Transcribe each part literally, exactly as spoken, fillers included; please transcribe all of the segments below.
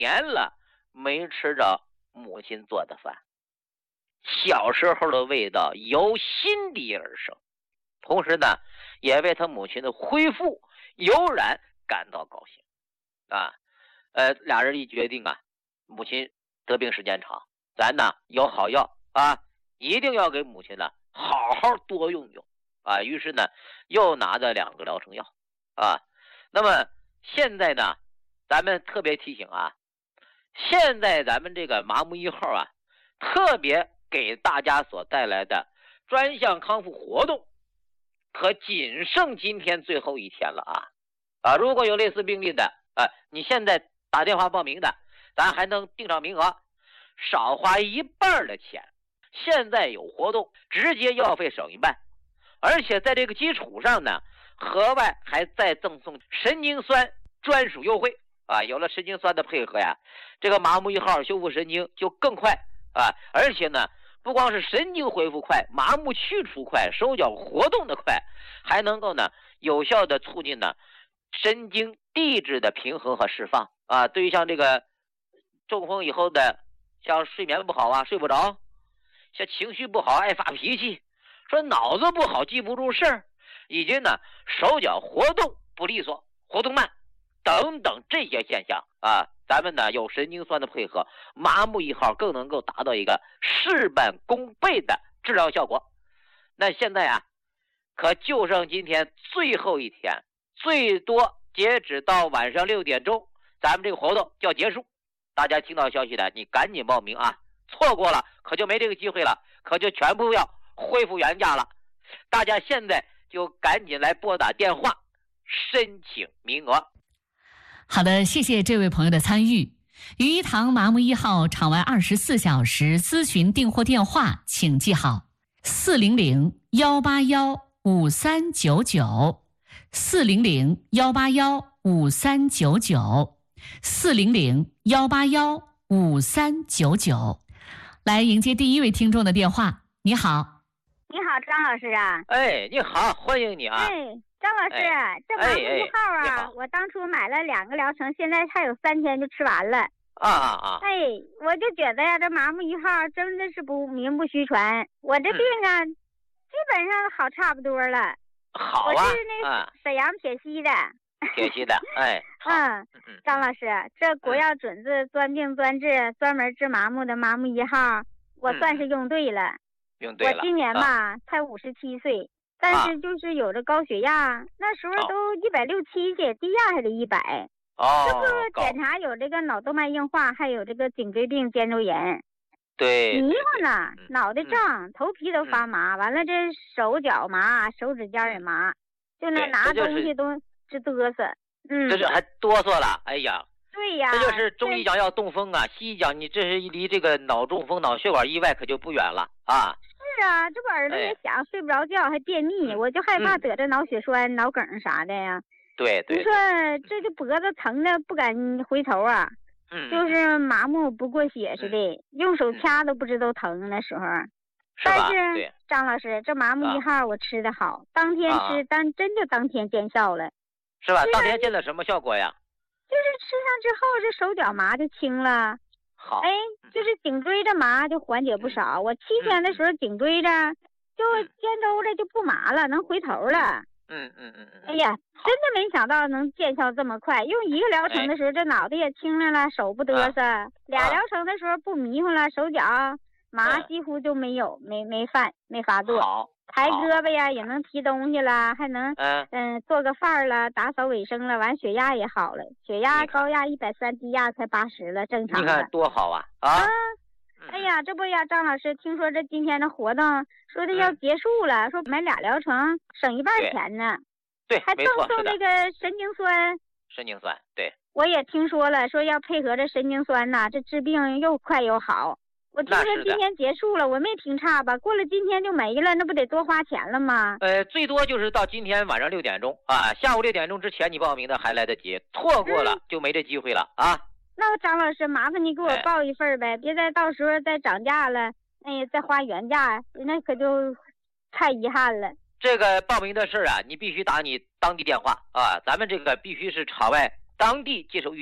年了没吃着母亲做的饭，小时候的味道由心底而生，同时呢，也为他母亲的恢复悠然感到高兴啊。呃，俩人一决定啊，母亲得病时间长，咱呢有好药啊，一定要给母亲呢好好多用用啊。于是呢，又拿着两个疗程药啊。那么现在呢，咱们特别提醒啊，现在咱们这个麻木一号啊，特别给大家所带来的专项康复活动，可仅剩今天最后一天了啊！啊，如果有类似病例的，啊，你现在打电话报名的，咱还能订上名额，少花一半的钱。现在有活动，直接药费省一半，而且在这个基础上呢，额外还再赠送神经酸专属优惠啊！有了神经酸的配合呀，这个麻木一号修复神经就更快啊！而且呢，不光是神经恢复快，麻木去除快，手脚活动的快，还能够呢有效的促进呢神经递质的平衡和释放啊。对于像这个中风以后的，像睡眠不好啊，睡不着，像情绪不好，爱发脾气，说脑子不好，记不住事儿，以及呢手脚活动不利索，活动慢等等这些现象啊，咱们呢有神经酸的配合，麻木一号更能够达到一个事半功倍的治疗效果。那现在啊，可就剩今天最后一天，最多截止到晚上六点钟，咱们这个活动就要结束。大家听到消息的，你赶紧报名啊！错过了可就没这个机会了，可就全部要恢复原价了。大家现在就赶紧来拨打电话申请名额。 好的，谢谢这位朋友的参与。于一堂麻木一号场外二十四小时咨询订货电话，请记好：四零零幺八幺五三九九，四零零幺八幺五三九九，四零零幺八幺五三九九。来迎接第一位听众的电话。你好。 你好，张老师啊。 哎，你好，欢迎你啊。 哎，张老师， 哎、 这麻木一号啊、 哎哎， 我当初买了两个疗程，现在还有三天就吃完了。 啊啊啊！ 哎，我就觉得呀，这麻木一号真的是不名不虚传，我这病啊，嗯、基本上好差不多了。 好啊。 我是那沈阳铁西的。 铁西的，哎。 嗯，张老师，这国药准字专病专治，专门治麻木的麻木一号，我算是用对了。 嗯、用对了。 我今年吧、啊、才五十七岁。但是就是有着高血压，啊、那时候都一百六七去，低压还得一百。 哦。 这不检查有这个脑动脉硬化，还有这个颈椎病、肩周炎。 对。 迷糊呢， 嗯、 脑袋胀、嗯，头皮都发麻，嗯、完了这手脚麻，手指尖也麻，就那拿东西都直嘚瑟。嗯。 这是还哆嗦了，哎呀。 对呀。 这就是中医讲要中风啊，西医讲你这是离这个脑中风、脑血管意外可就不远了啊。 是啊，这不耳朵也响、哎，睡不着觉，还便秘、嗯，我就害怕得着脑血栓、嗯、脑梗啥的呀。 对对。 你说这就脖子疼的不敢回头啊， 嗯， 就是麻木不过血似的，嗯、用手掐都不知道疼那时候。 是吧？ 但是张老师，这麻木一号我吃的好，啊、当天吃，当、啊、真就当天见效了。 是吧？当天见了什么效果呀？ 就是吃上之后，这手脚麻就轻了。 好， 哎，就是颈椎这麻就缓解不少。嗯、我七天的时候，颈椎这就肩周这就不麻了，能回头了。 嗯嗯嗯嗯。 哎呀，真的没想到能见效这么快。用一个疗程的时候，哎、这脑袋也轻了了，手不嘚瑟；啊、俩疗程的时候不迷糊了，手脚麻几乎就没有，没没犯，没发作。 好。 抬胳膊呀，也能提东西了，还能嗯嗯、呃、做个饭儿了，打扫卫生了，完血压也好了，血压高压一百三，低压才八十了，正常的。 你看多好啊啊！ 啊哎呀，这不呀，张老师，听说这今天的活动说的要结束了，嗯、说买俩疗程省一半钱呢。 对， 还赠送这个神经酸。 神经酸，对。 我也听说了，说要配合着神经酸呐，这治病又快又好。我听说今天结束了，我没听差吧？过了今天就没了，那不得多花钱了吗？ 呃，最多就是到今天晚上六点钟啊，下午六点钟之前你报名的还来得及，错过了就没这机会了、嗯、啊。 那张老师，麻烦你给我报一份呗，哎、别再到时候再涨价了，哎呀，再花原价，那可就太遗憾了。 这个报名的事啊，你必须打你当地电话啊，咱们这个必须是场外当地接受预定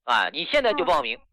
啊，你现在就报名，